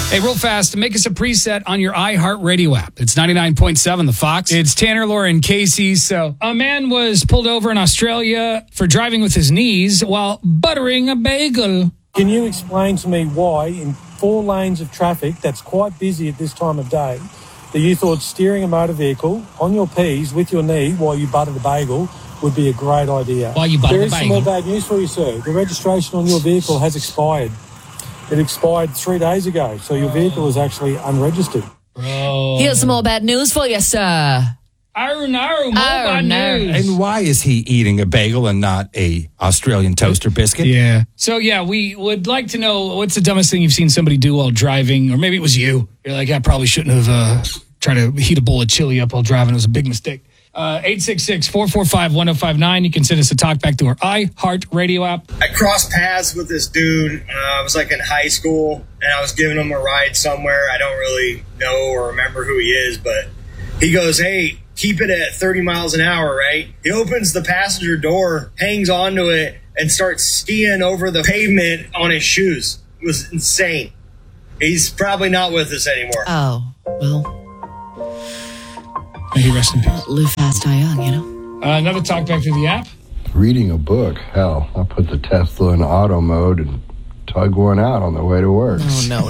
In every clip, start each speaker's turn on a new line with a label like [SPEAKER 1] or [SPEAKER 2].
[SPEAKER 1] Hey, real fast, make us a preset on your iHeartRadio app. It's 99.7 The Fox. It's Tanner, Laura, and Casey. So a man was pulled over in Australia for driving with his knees while buttering a bagel.
[SPEAKER 2] Can you explain to me why in 4 lanes of traffic that's quite busy at this time of day that you thought steering a motor vehicle on your P's with your knee while you buttered a bagel would be a great idea?
[SPEAKER 1] While you buttered a bagel?
[SPEAKER 2] There is some more bad news for you, sir. The registration on your vehicle has expired. It expired 3 days ago, so your vehicle is actually unregistered.
[SPEAKER 1] Bro.
[SPEAKER 3] Here's some more bad news for you, sir.
[SPEAKER 1] More bad news.
[SPEAKER 4] And why is he eating a bagel and not a Australian toaster biscuit?
[SPEAKER 1] Yeah. So, yeah, we would like to know what's the dumbest thing you've seen somebody do while driving, or maybe it was you. You're like, I probably shouldn't have tried to heat a bowl of chili up while driving. It was a big mistake. 866-445-1059. You can send us a talk back to our iHeartRadio app.
[SPEAKER 5] I crossed paths with this dude. I was like in high school, and I was giving him a ride somewhere. I don't really know or remember who he is, but he goes, hey, keep it at 30 miles an hour, right? He opens the passenger door, hangs onto it, and starts skiing over the pavement on his shoes. It was insane. He's probably not with us anymore.
[SPEAKER 3] Oh, well.
[SPEAKER 1] May he rest in peace.
[SPEAKER 3] Live fast, die young, you know?
[SPEAKER 1] Another talk back through the app.
[SPEAKER 6] Reading a book. Hell, I put the Tesla in auto mode and tug one out on the way to work.
[SPEAKER 3] No.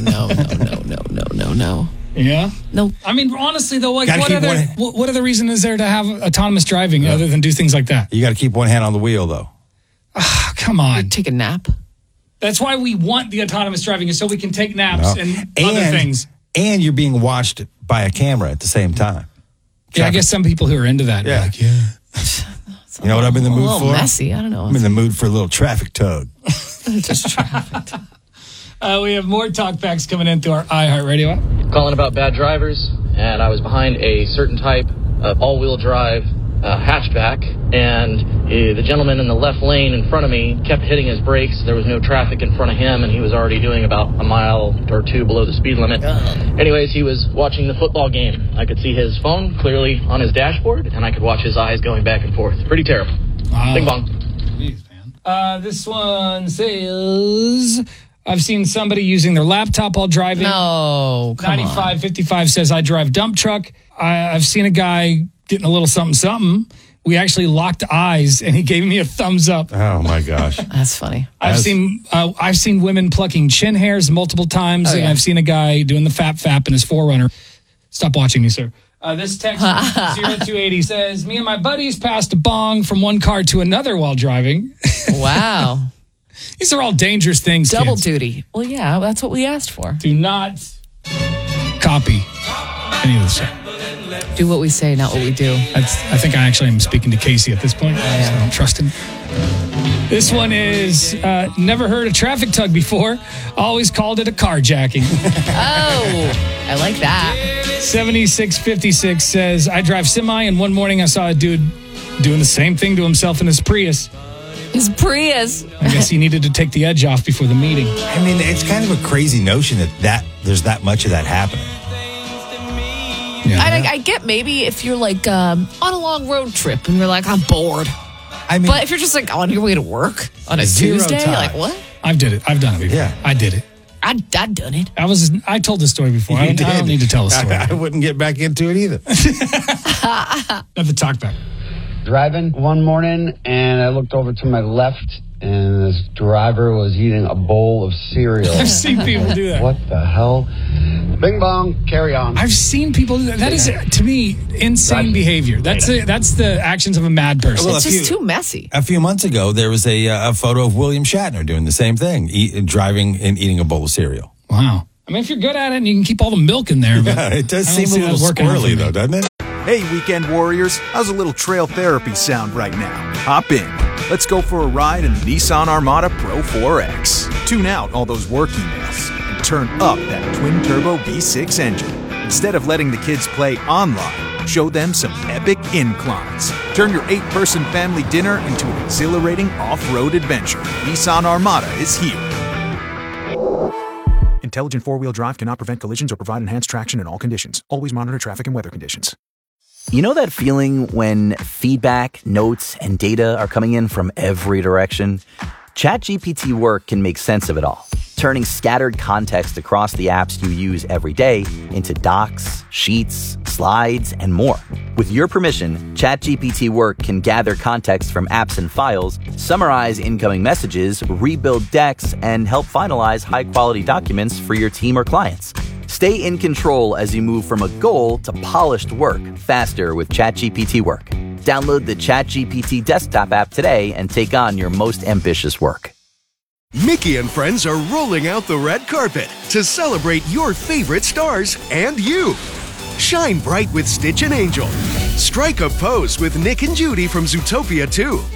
[SPEAKER 1] Yeah?
[SPEAKER 3] No.
[SPEAKER 1] I mean, honestly, though, like,
[SPEAKER 4] Gotta keep
[SPEAKER 1] what other reason is there to have autonomous driving other than do things like that?
[SPEAKER 4] You got to keep one hand on the wheel, though.
[SPEAKER 1] Come on.
[SPEAKER 3] Take a nap.
[SPEAKER 1] That's why we want the autonomous driving, is so we can take naps and other things.
[SPEAKER 4] And you're being watched by a camera at the same time.
[SPEAKER 1] Yeah, I guess some people who are into that.
[SPEAKER 4] Yeah.
[SPEAKER 1] Like,
[SPEAKER 4] You know what I'm in the mood
[SPEAKER 3] A little
[SPEAKER 4] for?
[SPEAKER 3] messy. I don't know.
[SPEAKER 4] I'm in the mood for a little traffic tug.
[SPEAKER 3] Just traffic.
[SPEAKER 1] We have more talkbacks coming in through our iHeartRadio app.
[SPEAKER 7] Calling about bad drivers, and I was behind a certain type of all-wheel drive hatchback, and the gentleman in the left lane in front of me kept hitting his brakes. There was no traffic in front of him, and he was already doing about a mile or 2 below the speed limit. Anyways, he was watching the football game. I could see his phone clearly on his dashboard, and I could watch his eyes going back and forth. Pretty terrible. Bing bong.
[SPEAKER 1] Jeez, man. This one says, I've seen somebody using their laptop while driving.
[SPEAKER 3] No, come
[SPEAKER 1] 9555 says, I drive dump truck. I've seen a guy getting a little something. We actually locked eyes, and he gave me a thumbs up.
[SPEAKER 4] Oh, my gosh.
[SPEAKER 3] That's funny.
[SPEAKER 1] I've seen women plucking chin hairs multiple times, and I've seen a guy doing the fap in his 4Runner. Stop watching me, sir. This text 0280 says, me and my buddies passed a bong from one car to another while driving.
[SPEAKER 3] Wow.
[SPEAKER 1] These are all dangerous things,
[SPEAKER 3] Double
[SPEAKER 1] kids.
[SPEAKER 3] duty. Well, yeah, that's what we asked for.
[SPEAKER 1] Do not copy any of this stuff.
[SPEAKER 3] Do what we say, not what we do.
[SPEAKER 1] I think I actually am speaking to Casey at this point, so I don't trust him. This one is, never heard a traffic tug before. Always called it a carjacking.
[SPEAKER 3] Oh, I like that.
[SPEAKER 1] 7656 says, I drive semi, and one morning I saw a dude doing the same thing to himself in his Prius.
[SPEAKER 3] His Prius.
[SPEAKER 1] I guess he needed to take the edge off before the meeting.
[SPEAKER 4] I mean, it's kind of a crazy notion that there's that much of that happening.
[SPEAKER 1] Yeah.
[SPEAKER 3] I get maybe if you're like on a long road trip and you're like, I'm bored.
[SPEAKER 4] I mean,
[SPEAKER 3] But if you're just like on your way to work on a
[SPEAKER 4] Zero
[SPEAKER 3] Tuesday,
[SPEAKER 4] time.
[SPEAKER 3] you're like, what?
[SPEAKER 1] I've done it before.
[SPEAKER 4] Yeah.
[SPEAKER 1] I did it.
[SPEAKER 3] I've done it.
[SPEAKER 1] I told this story before. I don't need to tell the story.
[SPEAKER 4] I wouldn't get back into it either.
[SPEAKER 1] Have the talk back.
[SPEAKER 8] Driving one morning, and I looked over to my left, and this driver was eating a bowl of cereal.
[SPEAKER 1] I've seen people do that.
[SPEAKER 8] What the hell? Bing bong, carry on.
[SPEAKER 1] I've seen people do that. That is, to me, insane behavior. That's the actions of a mad person.
[SPEAKER 4] Well,
[SPEAKER 3] It's just too messy.
[SPEAKER 4] A few months ago, there was a photo of William Shatner doing the same thing, driving and eating a bowl of cereal.
[SPEAKER 1] Wow. I mean, if you're good at it and you can keep all the milk in there. But
[SPEAKER 4] Yeah, it does
[SPEAKER 1] I don't
[SPEAKER 4] seem a
[SPEAKER 1] see that
[SPEAKER 4] little
[SPEAKER 1] working out for
[SPEAKER 4] squirrely,
[SPEAKER 1] me.
[SPEAKER 4] though, doesn't it?
[SPEAKER 9] Hey, weekend warriors, how's a little trail therapy sound right now? Hop in. Let's go for a ride in the Nissan Armada Pro 4X. Tune out all those work emails and turn up that twin-turbo V6 engine. Instead of letting the kids play online, show them some epic inclines. Turn your 8-person family dinner into an exhilarating off-road adventure. Nissan Armada is here. Intelligent four-wheel drive cannot prevent collisions or provide enhanced traction in all conditions. Always monitor traffic and weather conditions.
[SPEAKER 10] You know that feeling when feedback, notes, and data are coming in from every direction? ChatGPT Work can make sense of it all, turning scattered context across the apps you use every day into docs, sheets, slides, and more. With your permission, ChatGPT Work can gather context from apps and files, summarize incoming messages, rebuild decks, and help finalize high-quality documents for your team or clients. Stay in control as you move from a goal to polished work faster with ChatGPT Work. Download the ChatGPT desktop app today and take on your most ambitious work.
[SPEAKER 11] Mickey and friends are rolling out the red carpet to celebrate your favorite stars and you. Shine bright with Stitch and Angel. Strike a pose with Nick and Judy from Zootopia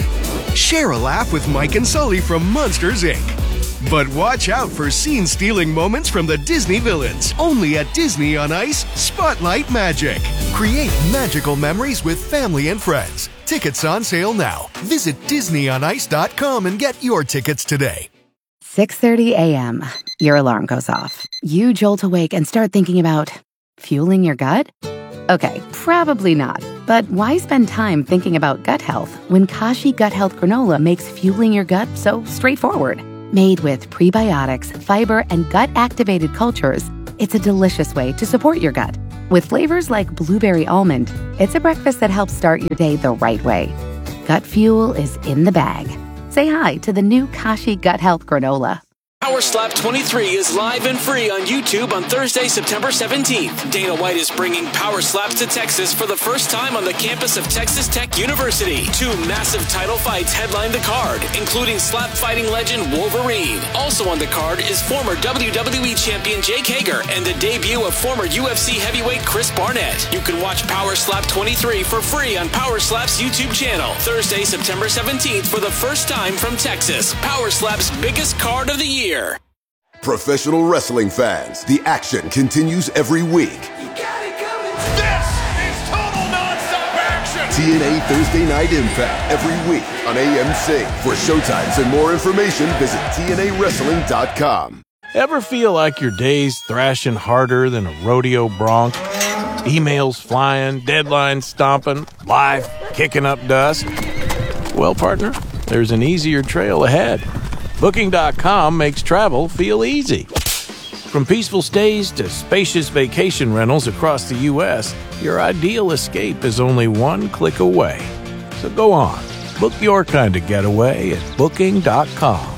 [SPEAKER 11] 2. Share a laugh with Mike and Sully from Monsters, Inc. But watch out for scene-stealing moments from the Disney villains, only at Disney on Ice Spotlight Magic. Create magical memories with family and friends. Tickets on sale now. Visit DisneyOnIce.com and get your tickets today.
[SPEAKER 12] 6:30 a.m. Your alarm goes off. You jolt awake and start thinking about fueling your gut? Okay, probably not. But why spend time thinking about gut health when Kashi Gut Health Granola makes fueling your gut so straightforward? Made with prebiotics, fiber, and gut-activated cultures, it's a delicious way to support your gut. With flavors like blueberry almond, it's a breakfast that helps start your day the right way. Gut fuel is in the bag. Say hi to the new Kashi Gut Health Granola.
[SPEAKER 13] Power Slap 23 is live and free on YouTube on Thursday, September 17th. Dana White is bringing Power Slaps to Texas for the first time on the campus of Texas Tech University. 2 massive title fights headline the card, including slap fighting legend Wolverine. Also on the card is former WWE champion Jake Hager and the debut of former UFC heavyweight Chris Barnett. You can watch Power Slap 23 for free on Power Slap's YouTube channel. Thursday, September 17th for the first time from Texas. Power Slap's biggest card of the year.
[SPEAKER 14] Professional wrestling fans, the action continues every week.
[SPEAKER 15] This is total nonstop action!
[SPEAKER 14] TNA Thursday Night Impact every week on AMC. For showtimes and more information, visit TNAWrestling.com.
[SPEAKER 16] Ever feel like your day's thrashing harder than a rodeo bronc? Emails flying, deadlines stomping, life kicking up dust? Well, partner, there's an easier trail ahead. Booking.com makes travel feel easy. From peaceful stays to spacious vacation rentals across the U.S., your ideal escape is only one click away. So go on, book your kind of getaway at Booking.com.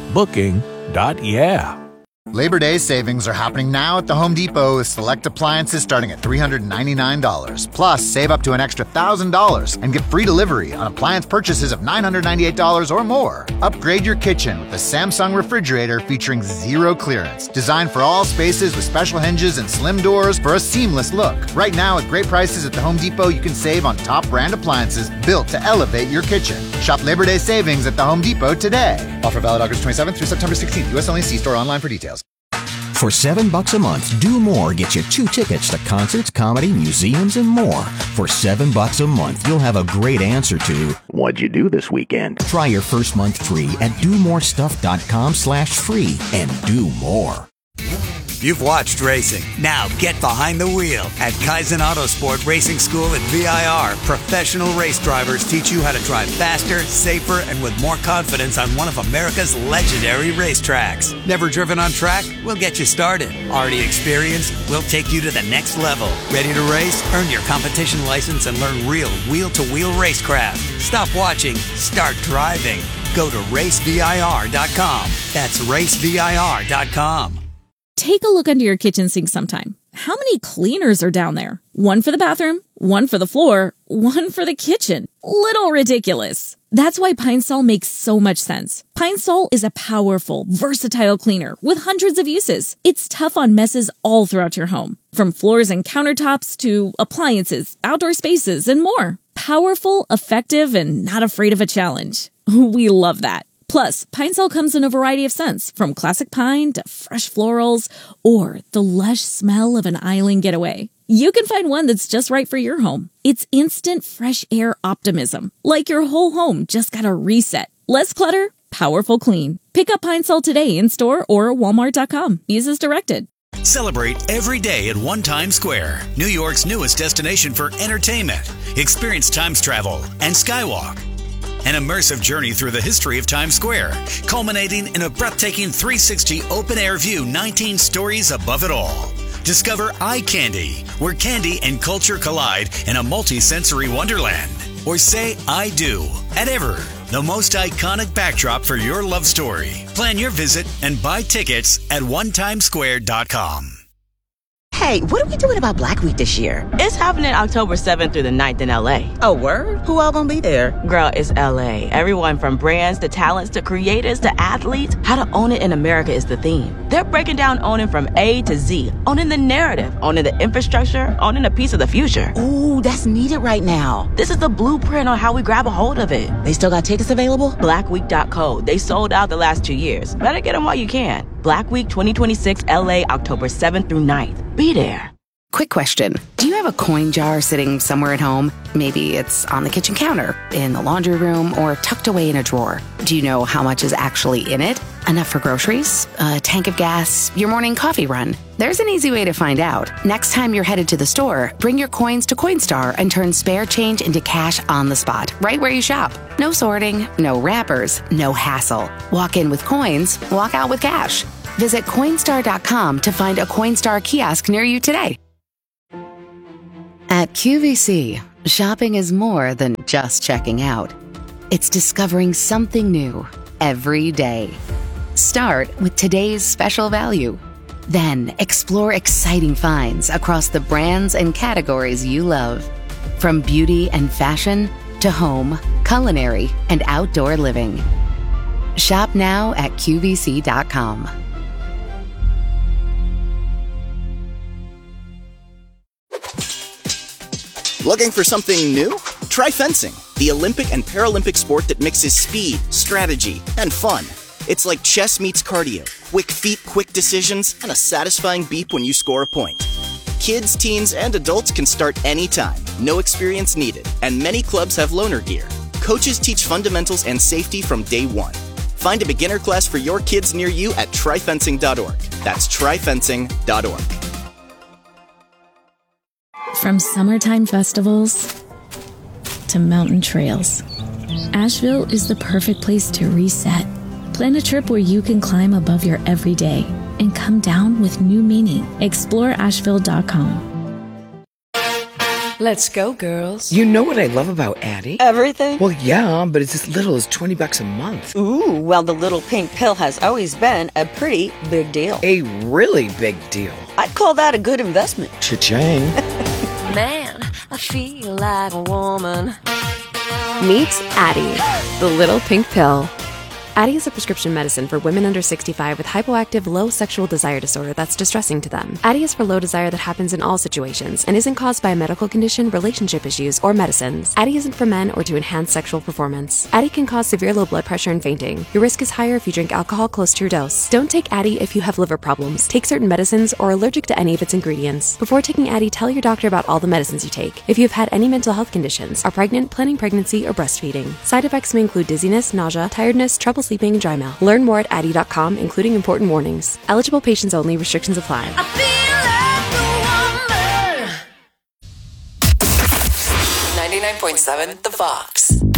[SPEAKER 16] Booking.yeah.
[SPEAKER 17] Labor Day savings are happening now at the Home Depot with select appliances starting at $399. Plus, save up to an extra $1,000 and get free delivery on appliance purchases of $998 or more. Upgrade your kitchen with the Samsung refrigerator featuring zero clearance. Designed for all spaces with special hinges and slim doors for a seamless look. Right now, at great prices at the Home Depot, you can save on top brand appliances built to elevate your kitchen. Shop Labor Day savings at the Home Depot today. Offer valid August 27th through September 16th. U.S. only. See store online for details.
[SPEAKER 18] For $7 a month, Do More gets you 2 tickets to concerts, comedy, museums, and more. For $7 a month, you'll have a great answer to, what'd you do this weekend? Try your first month free at domorestuff.com/free and do more.
[SPEAKER 19] You've watched racing. Now get behind the wheel at Kaizen Autosport Racing School at VIR. Professional race drivers teach you how to drive faster, safer, and with more confidence on one of America's legendary racetracks. Never driven on track? We'll get you started. Already experienced? We'll take you to the next level. Ready to race? Earn your competition license and learn real wheel-to-wheel racecraft. Stop watching. Start driving. Go to racevir.com. That's racevir.com.
[SPEAKER 20] Take a look under your kitchen sink sometime. How many cleaners are down there? One for the bathroom, one for the floor, one for the kitchen. Little ridiculous. That's why Pine Sol makes so much sense. Pine Sol is a powerful, versatile cleaner with hundreds of uses. It's tough on messes all throughout your home, from floors and countertops to appliances, outdoor spaces, and more. Powerful, effective, and not afraid of a challenge. We love that. Plus, Pine Sol comes in a variety of scents, from classic pine to fresh florals, or the lush smell of an island getaway. You can find one that's just right for your home. It's instant fresh air optimism, like your whole home just got a reset. Less clutter, powerful clean. Pick up Pine Sol today in store or walmart.com. Use as directed.
[SPEAKER 21] Celebrate every day at One Times Square, New York's newest destination for entertainment. Experience Times travel and Skywalk. An immersive journey through the history of Times Square, culminating in a breathtaking 360 open-air view 19 stories above it all. Discover Eye Candy, where candy and culture collide in a multi-sensory wonderland. Or say I do at Ever, the most iconic backdrop for your love story. Plan your visit and buy tickets at onetimesquare.com.
[SPEAKER 2] Hey, what are we doing about Black Week this year?
[SPEAKER 22] It's happening October 7th through the 9th in LA.
[SPEAKER 2] Oh, word? Who all gonna be there?
[SPEAKER 22] Girl, it's LA. Everyone from brands to talents to creators to athletes. How to own it in America is the theme. They're breaking down owning from A to Z. Owning the narrative, owning the infrastructure, owning a piece of the future.
[SPEAKER 2] Ooh, that's needed right now.
[SPEAKER 22] This is the blueprint on how we grab a hold of it.
[SPEAKER 2] They still got tickets available?
[SPEAKER 22] Blackweek.co. They sold out the last 2 years. Better get them while you can. Black Week 2026 LA, October 7th through 9th. Be there.
[SPEAKER 12] Quick question. Do you have a coin jar sitting somewhere at home? Maybe it's on the kitchen counter, in the laundry room, or tucked away in a drawer. Do you know how much is actually in it? Enough for groceries? A tank of gas? Your morning coffee run? There's an easy way to find out. Next time you're headed to the store, bring your coins to Coinstar and turn spare change into cash on the spot, right where you shop. No sorting, no wrappers, no hassle. Walk in with coins, walk out with cash. Visit Coinstar.com to find a Coinstar kiosk near you today. At QVC, shopping is more than just checking out. It's discovering something new every day. Start with today's special value. Then explore exciting finds across the brands and categories you love. From beauty and fashion to home, culinary, and outdoor living. Shop now at QVC.com.
[SPEAKER 23] Looking for something new? Try fencing, the Olympic and Paralympic sport that mixes speed, strategy, and fun. It's like chess meets cardio, quick feet, quick decisions, and a satisfying beep when you score a point. Kids, teens, and adults can start anytime, no experience needed, and many clubs have loaner gear. Coaches teach fundamentals and safety from day one. Find a beginner class for your kids near you at tryfencing.org. That's tryfencing.org.
[SPEAKER 20] From summertime festivals to mountain trails, Asheville is the perfect place to reset. Plan a trip where you can climb above your everyday and come down with new meaning. Explore Asheville.com.
[SPEAKER 24] Let's go, girls.
[SPEAKER 25] You know what I love about Addie?
[SPEAKER 24] Everything?
[SPEAKER 25] Well, yeah, but it's as little as $20 a month.
[SPEAKER 24] Ooh, well, the little pink pill has always been a pretty big deal.
[SPEAKER 25] A really big deal.
[SPEAKER 24] I'd call that a good investment.
[SPEAKER 25] Cha-ching.
[SPEAKER 26] Man, I feel like a woman.
[SPEAKER 27] Meet Addie, the little pink pill. Addie is a prescription medicine for women under 65 with hypoactive low sexual desire disorder that's distressing to them. Addie is for low desire that happens in all situations and isn't caused by a medical condition, relationship issues, or medicines. Addie isn't for men or to enhance sexual performance. Addie can cause severe low blood pressure and fainting. Your risk is higher if you drink alcohol close to your dose. Don't take Addie if you have liver problems, take certain medicines, or are allergic to any of its ingredients. Before taking Addie, tell your doctor about all the medicines you take. If you've had any mental health conditions, are pregnant, planning pregnancy, or breastfeeding. Side effects may include dizziness, nausea, tiredness, trouble sleeping, and dry mouth. Learn more at Addie.com, including important warnings. Eligible patients only. Restrictions apply.
[SPEAKER 26] 99.7 The Fox.